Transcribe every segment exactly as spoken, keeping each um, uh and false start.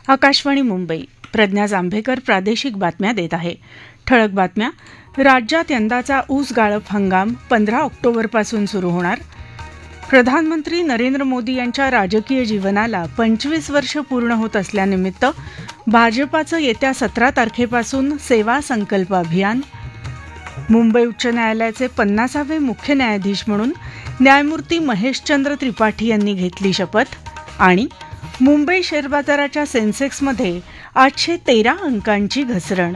आकाशवाणी मुंबई. प्रज्ञा जांभेकर प्रादेशिक बातम्या देत आहे. ठळक बातम्या. राज्यात यंदाचा ऊस गाळप हंगाम पंधरा ऑक्टोबरपासून सुरू होणार. प्रधानमंत्री नरेंद्र मोदी यांच्या राजकीय जीवनाला पंचवीस वर्ष पूर्ण होत असल्यानिमित्त भाजपाचं येत्या सतरा तारखेपासून सेवा संकल्प अभियान. मुंबई उच्च न्यायालयाचे पन्नासावे मुख्य न्यायाधीश म्हणून न्यायमूर्ती महेशचंद्र त्रिपाठी यांनी घेतली शपथ. आणि मुंबई शेअर बाजाराच्या सेन्सेक्समध्ये आठशे तेरा अंकांची घसरण.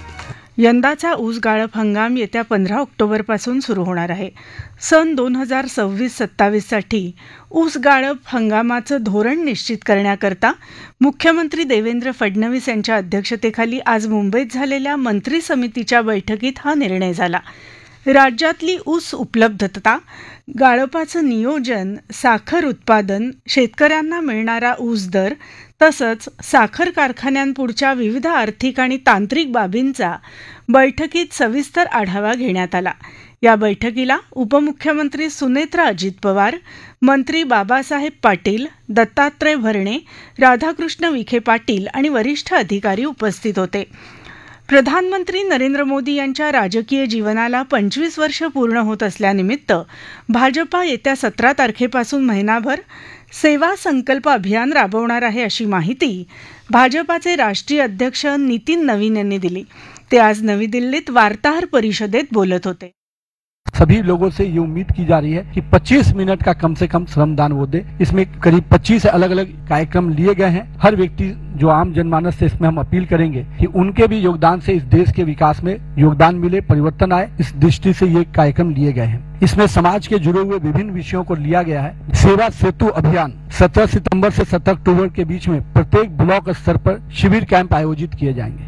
यंदाचा ऊस गाळप हंगाम येत्या पंधरा ऑक्टोबरपासून सुरू होणार आहे. सन दोन हजार सव्वीस सत्तावीससाठी ऊस गाळप हंगामाचं धोरण निश्चित करण्याकरता मुख्यमंत्री देवेंद्र फडणवीस यांच्या अध्यक्षतेखाली आज मुंबईत झालेल्या मंत्री समितीच्या बैठकीत हा निर्णय झाला. राज्यातली ऊस उपलब्धता, गाळपाचं नियोजन, साखर उत्पादन, शेतकऱ्यांना मिळणारा ऊस दर तसंच साखर कारखान्यांपुढच्या विविध आर्थिक आणि तांत्रिक बाबींचा बैठकीत सविस्तर आढावा घेण्यात आला. या बैठकीला उपमुख्यमंत्री सुनेत्रा अजित पवार, मंत्री बाबासाहेब पाटील, दत्तात्रय भरणे, राधाकृष्ण विखे पाटील आणि वरिष्ठ अधिकारी उपस्थित होते. प्रधानमंत्री नरेंद्र मोदी यांच्या राजकीय जीवनाला पंचवीस वर्ष पूर्ण होत असल्यानिमित्त भाजपा येत्या सतरा तारखेपासून महिनाभर सेवा संकल्प अभियान राबवणार आहे, अशी माहिती भाजपाचे राष्ट्रीय अध्यक्ष नितीन नवीन यांनी दिली. ते आज नवी दिल्लीत वार्ताहर परिषदेत बोलत होते. सभी लोगों से ये उम्मीद की जा रही है कि पच्चीस मिनट का कम से कम श्रमदान वो दे. इसमें करीब पच्चीस अलग अलग कार्यक्रम लिए गए हैं. हर व्यक्ति जो आम जनमानस से इसमें हम अपील करेंगे कि उनके भी योगदान से इस देश के विकास में योगदान मिले, परिवर्तन आए. इस दृष्टि से ये कार्यक्रम लिए गए हैं. इसमें समाज के जुड़े हुए विभिन्न विषयों को लिया गया है. सेवा सेतु अभियान सत्रह सितंबर से सत्रह अक्टूबर के बीच में प्रत्येक ब्लॉक स्तर पर शिविर कैंप आयोजित किए जाएंगे.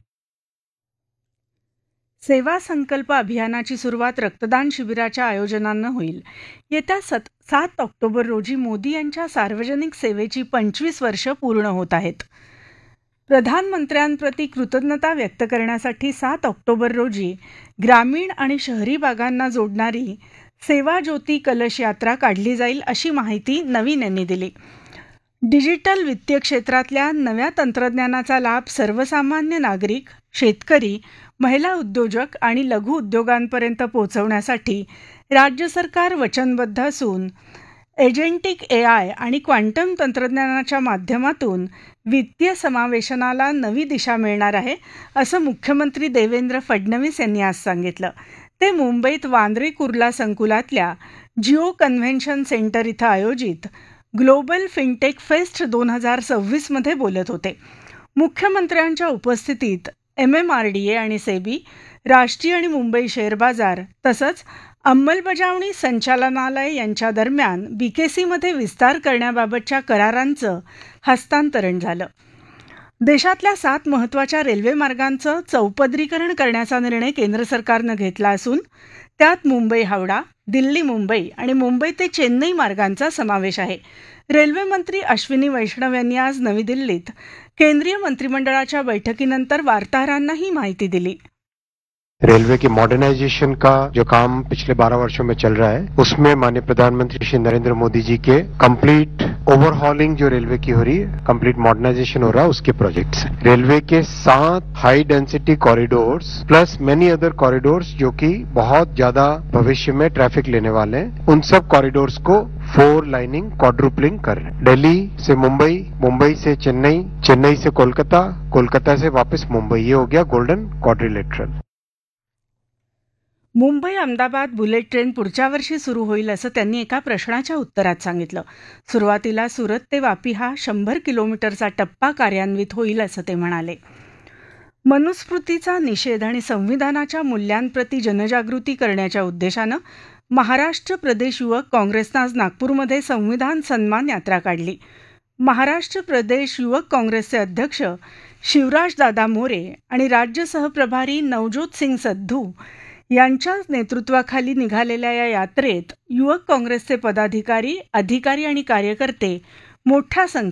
सेवा संकल्प अभियानाची सुरुवात रक्तदान शिबिराच्या आयोजनानं होईल. येत्या सत सात ऑक्टोबर रोजी मोदी यांच्या सार्वजनिक सेवेची पंचवीस वर्ष पूर्ण होत आहेत. प्रधानमंत्र्यांप्रती कृतज्ञता व्यक्त करण्यासाठी सात ऑक्टोबर रोजी ग्रामीण आणि शहरी भागांना जोडणारी सेवा ज्योती कलश यात्रा काढली जाईल, अशी माहिती नवीन यांनी दिली. डिजिटल वित्तीय क्षेत्रातल्या नव्या तंत्रज्ञानाचा लाभ सर्वसामान्य नागरिक, शेतकरी, महिला उद्योजक आणि लघु उद्योगांपर्यंत पोहोचवण्यासाठी राज्य सरकार वचनबद्ध असून एजेंटिक एआय आणि क्वांटम तंत्रज्ञानाच्या माध्यमातून वित्तीय समावेशनाला नवी दिशा मिळणार आहे, असं मुख्यमंत्री देवेंद्र फडणवीस यांनी आज सांगितलं. ते मुंबईत वांद्रे कुर्ला संकुलातल्या जिओ कन्व्हेन्शन सेंटर इथं आयोजित ग्लोबल फिनटेक फेस्ट दोन हजार सव्वीसमध्ये बोलत होते. मुख्यमंत्र्यांच्या उपस्थितीत एमएमआरडीए आणि सेबी, राष्ट्रीय आणि मुंबई शेअर बाजार तसंच अंमलबजावणी संचालनालय यांच्या दरम्यान बीकेसीमध्ये विस्तार करण्याबाबतच्या करारांचं हस्तांतरण झालं. देशातल्या सात महत्त्वाच्या रेल्वे मार्गांचं चौपदरीकरण करण्याचा निर्णय केंद्र सरकारनं घेतला असून त्यात मुंबई हावडा, दिल्ली मुंबई आणि मुंबई ते चेन्नई मार्गांचा समावेश आहे. रेल्वे मंत्री अश्विनी वैष्णव यांनी आज नवी दिल्लीत केंद्रीय मंत्रिमंडळाच्या बैठकीनंतर वार्ताहरांना ही माहिती दिली. रेलवे की मॉडर्नाइजेशन का जो काम पिछले बारह वर्षों में चल रहा है, उसमें माननीय प्रधानमंत्री श्री नरेंद्र मोदी जी के कंप्लीट ओवरहॉलिंग जो रेलवे की हो रही है, कंप्लीट मॉडर्नाइजेशन हो रहा है, उसके प्रोजेक्ट्स हैं. रेलवे के सात हाई density corridors plus many other corridors जो कि बहुत ज्यादा भविष्य में ट्रैफिक लेने वाले हैं, उन सब कॉरिडोर्स को फोर लाइनिंग क्वाड्रुपलिंग कर रहे हैं. दिल्ली से मुंबई, मुंबई से चेन्नई, चेन्नई से कोलकाता, कोलकाता से वापस मुंबई. ये हो गया golden quadrilateral. Mumbai Ahmedabad bullet train पुढच्या वर्षी सुरू होईल, असं त्यांनी एका प्रश्नाच्या उत्तरात सांगितलं. सुरुवातीला सुरत ते वापी हा शंभर किलोमीटरचा टप्पा कार्यान्वित होईल, असं ते म्हणाले. मनुस्मृतीचा निषेध आणि संविधानाच्या मूल्यांप्रती जनजागृती करण्याच्या उद्देशानं महाराष्ट्र प्रदेश युवक काँग्रेसनं आज नागपूरमध्ये संविधान सन्मान यात्रा काढली. महाराष्ट्र प्रदेश युवक काँग्रेसचे अध्यक्ष शिवराजदादा मोरे आणि राज्य सहप्रभारी नवज्योत सिंग सद्धू यांच्या नेतृत्वाखाली निघालेल्या या यात्रेत युवक काँग्रेसचे पदाधिकारी, अधिकारी आणि कार्यकर्ते मोठ्या संख्येत